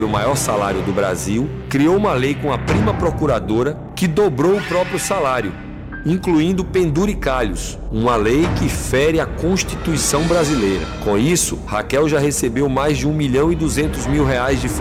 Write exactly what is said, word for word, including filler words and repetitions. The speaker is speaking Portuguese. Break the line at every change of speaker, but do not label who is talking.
o maior salário do Brasil, criou uma lei com a prima procuradora que dobrou o próprio salário, incluindo penduricalhos, uma lei que fere a Constituição brasileira. Com isso, Raquel já recebeu mais de um milhão e duzentos mil reais de